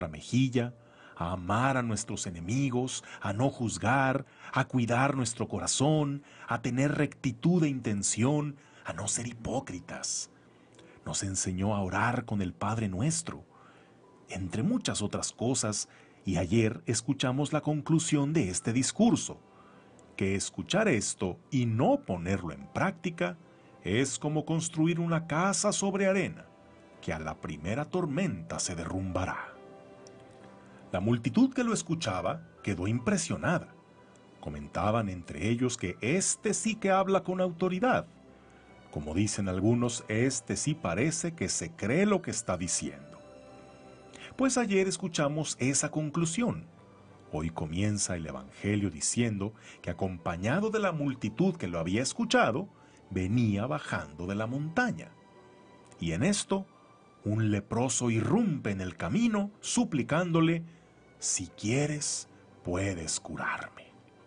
mejilla, a amar a nuestros enemigos, a no juzgar, a cuidar nuestro corazón, a tener rectitud de intención, a no ser hipócritas. Nos enseñó a orar con el Padre Nuestro, entre muchas otras cosas, y ayer escuchamos la conclusión de este discurso, que escuchar esto y no ponerlo en práctica es como construir una casa sobre arena, que a la primera tormenta se derrumbará. La multitud que lo escuchaba quedó impresionada. Comentaban entre ellos que este sí que habla con autoridad. Como dicen algunos, este sí parece que se cree lo que está diciendo. Pues ayer escuchamos esa conclusión. Hoy comienza el Evangelio diciendo que acompañado de la multitud que lo había escuchado, venía bajando de la montaña. Y en esto, un leproso irrumpe en el camino, suplicándole: si quieres, puedes curarme.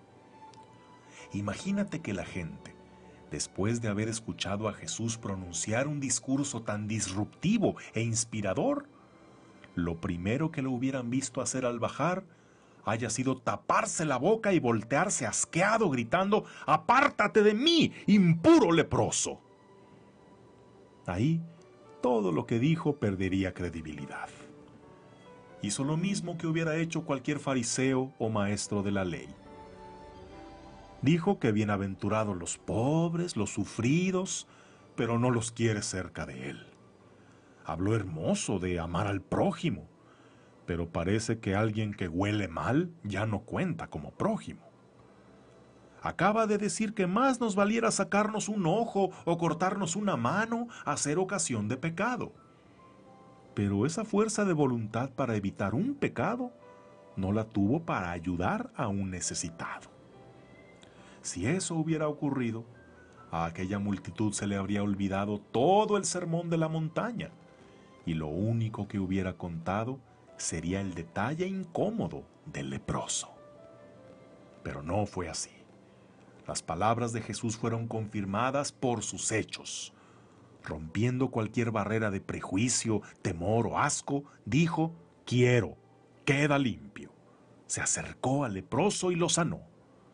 Imagínate que la gente, después de haber escuchado a Jesús pronunciar un discurso tan disruptivo e inspirador, lo primero que lo hubieran visto hacer al bajar haya sido taparse la boca y voltearse asqueado gritando: ¡apártate de mí, impuro leproso! Ahí, todo lo que dijo perdería credibilidad. Hizo lo mismo que hubiera hecho cualquier fariseo o maestro de la ley. Dijo que bienaventurados los pobres, los sufridos, pero no los quiere cerca de él. Habló hermoso de amar al prójimo, pero parece que alguien que huele mal ya no cuenta como prójimo. Acaba de decir que más nos valiera sacarnos un ojo o cortarnos una mano a ser ocasión de pecado. Pero esa fuerza de voluntad para evitar un pecado no la tuvo para ayudar a un necesitado. Si eso hubiera ocurrido, a aquella multitud se le habría olvidado todo el sermón de la montaña, y lo único que hubiera contado sería el detalle incómodo del leproso. Pero no fue así. Las palabras de Jesús fueron confirmadas por sus hechos. Rompiendo cualquier barrera de prejuicio, temor o asco, dijo: quiero, queda limpio. Se acercó al leproso y lo sanó.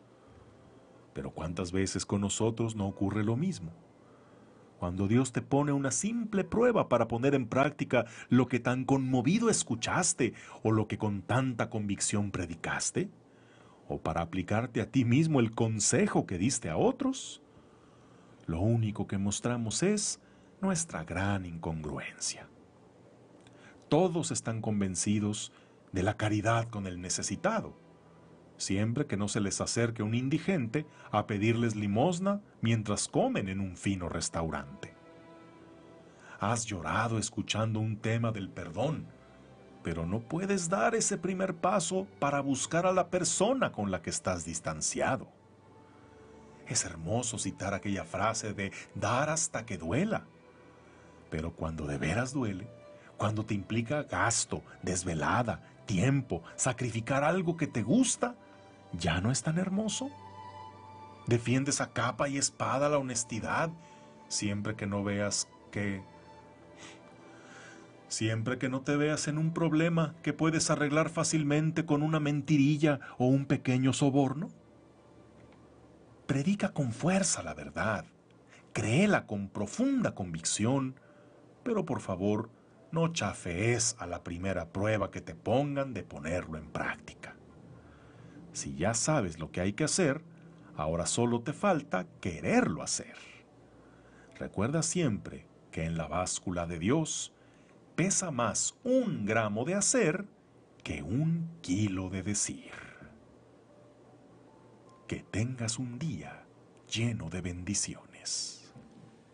Pero ¿cuántas veces con nosotros no ocurre lo mismo? Cuando Dios te pone una simple prueba para poner en práctica lo que tan conmovido escuchaste o lo que con tanta convicción predicaste, o para aplicarte a ti mismo el consejo que diste a otros, lo único que mostramos es nuestra gran incongruencia. Todos están convencidos de la caridad con el necesitado, siempre que no se les acerque un indigente a pedirles limosna mientras comen en un fino restaurante. Has llorado escuchando un tema del perdón, pero no puedes dar ese primer paso para buscar a la persona con la que estás distanciado. Es hermoso citar aquella frase de dar hasta que duela, pero cuando de veras duele, cuando te implica gasto, desvelada, tiempo, sacrificar algo que te gusta, ¿ya no es tan hermoso? Defiendes a capa y espada la honestidad, siempre que no te veas en un problema que puedes arreglar fácilmente con una mentirilla o un pequeño soborno. Predica con fuerza la verdad, créela con profunda convicción, pero por favor, no chafees a la primera prueba que te pongan de ponerlo en práctica. Si ya sabes lo que hay que hacer, ahora solo te falta quererlo hacer. Recuerda siempre que en la báscula de Dios pesa más 1 gramo de hacer que 1 kilo de decir. Que tengas un día lleno de bendiciones.